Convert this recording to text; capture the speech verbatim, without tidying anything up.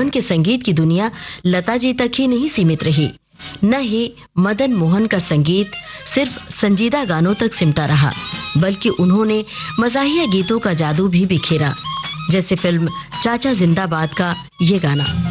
मोहन के संगीत की दुनिया लता जी तक ही नहीं सीमित रही, न ही मदन मोहन का संगीत सिर्फ संजीदा गानों तक सिमटा रहा, बल्कि उन्होंने मज़ाहिया गीतों का जादू भी बिखेरा, जैसे फिल्म चाचा जिंदाबाद का ये गाना।